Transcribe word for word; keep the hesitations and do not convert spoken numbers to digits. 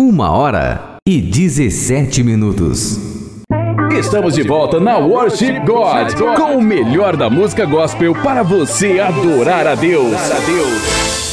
Uma hora e dezessete minutos. Estamos de volta na Worship God, com o melhor da música gospel para você adorar a Deus.